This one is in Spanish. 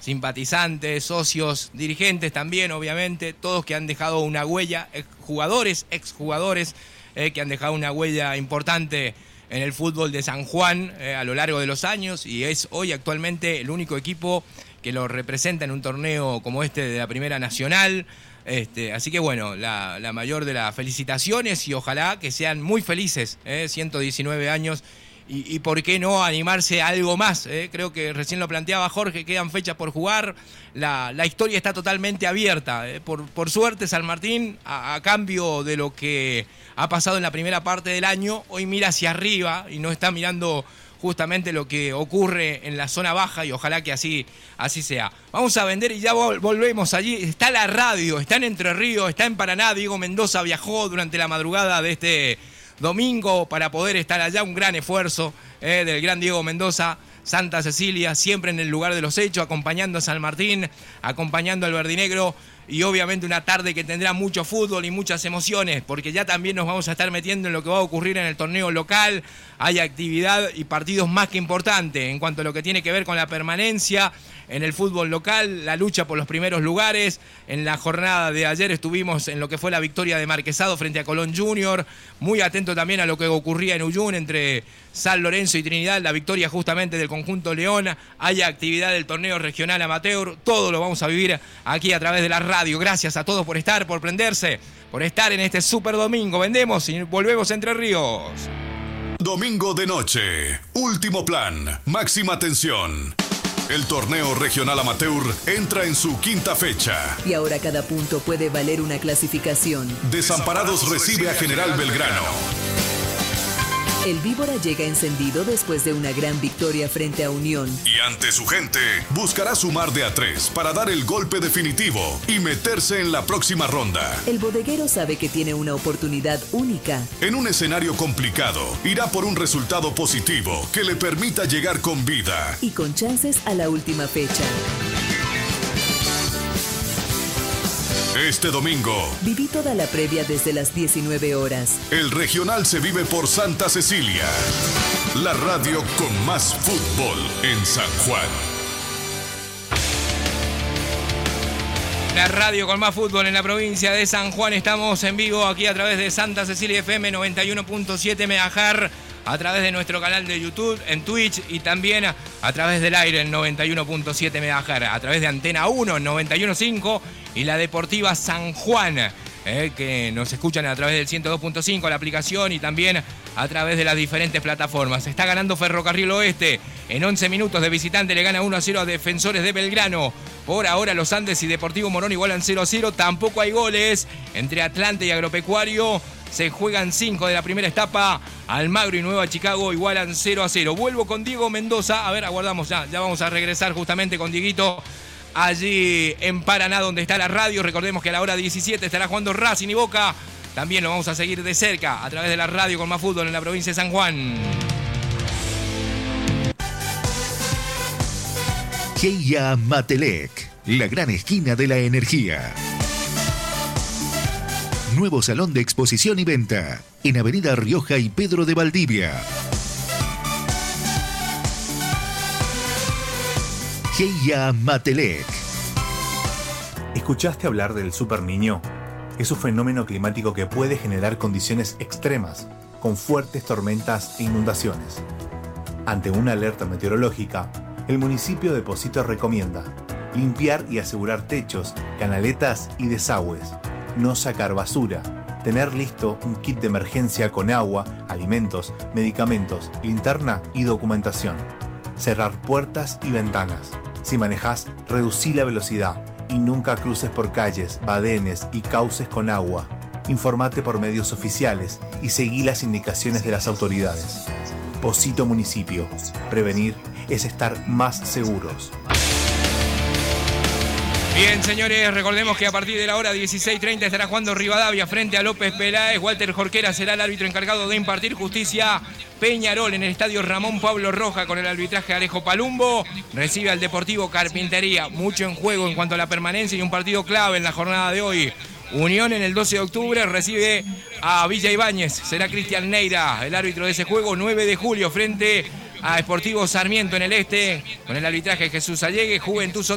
simpatizantes, socios, dirigentes también, obviamente, todos que han dejado una huella, exjugadores, que han dejado una huella importante en el fútbol de San Juan a lo largo de los años, y es hoy actualmente el único equipo que lo representa en un torneo como este de la Primera Nacional. Así que bueno, la mayor de las felicitaciones y ojalá que sean muy felices, 119 años. Y por qué no animarse a algo más, creo que recién lo planteaba Jorge, quedan fechas por jugar, la historia está totalmente abierta. Por suerte San Martín, a cambio de lo que ha pasado en la primera parte del año, hoy mira hacia arriba y no está mirando justamente lo que ocurre en la zona baja, y ojalá que así sea. Vamos a vender y ya volvemos allí. Está la radio, está en Entre Ríos, está en Paraná. Diego Mendoza viajó durante la madrugada de este domingo para poder estar allá, un gran esfuerzo del gran Diego Mendoza. Santa Cecilia, siempre en el lugar de los hechos, acompañando a San Martín, acompañando al verdinegro, y obviamente una tarde que tendrá mucho fútbol y muchas emociones, porque ya también nos vamos a estar metiendo en lo que va a ocurrir en el torneo local. Hay actividad y partidos más que importantes en cuanto a lo que tiene que ver con la permanencia en el fútbol local, la lucha por los primeros lugares. En la jornada de ayer estuvimos en lo que fue la victoria de Marquesado frente a Colón Junior, muy atento también a lo que ocurría en Uyún entre San Lorenzo y Trinidad, la victoria justamente del conjunto León. Hay actividad del torneo regional amateur, todo lo vamos a vivir aquí a través de la radio. Gracias a todos por estar, por prenderse, por estar en este super domingo. Vendemos y volvemos a Entre Ríos. Domingo de noche, último plan, máxima tensión. El torneo regional amateur entra en su quinta fecha. Y ahora cada punto puede valer una clasificación. Desamparados recibe a General Belgrano. El Víbora llega encendido después de una gran victoria frente a Unión. Y ante su gente, buscará sumar de a 3 para dar el golpe definitivo y meterse en la próxima ronda. El bodeguero sabe que tiene una oportunidad única. En un escenario complicado, irá por un resultado positivo que le permita llegar con vida. Y con chances a la última fecha. Este domingo, viví toda la previa desde las 19 horas. El regional se vive por Santa Cecilia. La radio con más fútbol en San Juan. La radio con más fútbol en la provincia de San Juan. Estamos en vivo aquí a través de Santa Cecilia FM 91.7 MHz, a través de nuestro canal de YouTube, en Twitch, y también a través del aire en 91.7 MHz, a través de Antena 1 en 91.5 y la Deportiva San Juan, que nos escuchan a través del 102.5, la aplicación, y también a través de las diferentes plataformas. Está ganando Ferrocarril Oeste. En 11 minutos de visitante le gana 1-0 a Defensores de Belgrano. Por ahora Los Andes y Deportivo Morón igualan 0-0. Tampoco hay goles entre Atlante y Agropecuario. Se juegan 5 de la primera etapa. Almagro y Nueva Chicago igualan 0-0. Vuelvo con Diego Mendoza. A ver, aguardamos ya vamos a regresar justamente con Dieguito allí en Paraná, donde está la radio. Recordemos que a la hora 17 estará jugando Racing y Boca. También lo vamos a seguir de cerca a través de la radio con más fútbol en la provincia de San Juan. Heia Matelec, la gran esquina de la energía. Nuevo salón de exposición y venta en Avenida Rioja y Pedro de Valdivia. Heia Matelec. ¿Escuchaste hablar del Super Niño? Es un fenómeno climático que puede generar condiciones extremas, con fuertes tormentas e inundaciones. Ante una alerta meteorológica, el municipio de Pocito recomienda limpiar y asegurar techos, canaletas y desagües, no sacar basura, tener listo un kit de emergencia con agua, alimentos, medicamentos, linterna y documentación, cerrar puertas y ventanas. Si manejás, reducí la velocidad y nunca cruces por calles, badenes y cauces con agua. Informate por medios oficiales y seguí las indicaciones de las autoridades. Pocito Municipio. Prevenir es estar más seguros. Bien, señores, recordemos que a partir de la hora 16:30 estará jugando Rivadavia frente a López Peláez. Walter Jorquera será el árbitro encargado de impartir justicia. Peñarol en el estadio Ramón Pablo Roja con el arbitraje de Alejo Palumbo. Recibe al Deportivo Carpintería. Mucho en juego en cuanto a la permanencia y un partido clave en la jornada de hoy. Unión en el 12 de octubre recibe a Villa Ibáñez. Será Cristian Neira el árbitro de ese juego. 9 de julio frente a Sportivo Sarmiento en el este con el arbitraje de Jesús Allegue. Juventud